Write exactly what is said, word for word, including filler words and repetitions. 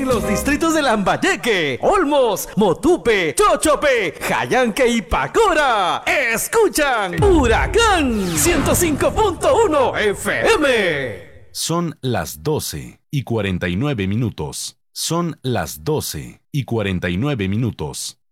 En los distritos de Lambayeque, Olmos, Motupe, Chochope, Jayanque y Pacora, escuchan Huracán ciento cinco punto uno F M. Son las doce y cuarenta y nueve minutos. Son las doce y cuarenta y nueve minutos.